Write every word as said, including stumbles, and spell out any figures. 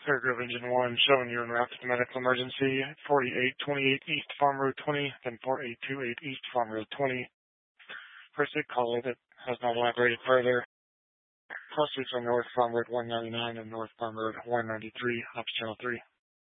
Fairgrove Engine one, showing you in route to medical emergency, forty-eight twenty-eight East Farm Road twenty, then forty-eight twenty-eight East Farm Road twenty. First aid caller that has not elaborated further. Cross streets on North Farm Road one ninety-nine and North Farm Road one ninety-three, Ops Channel three.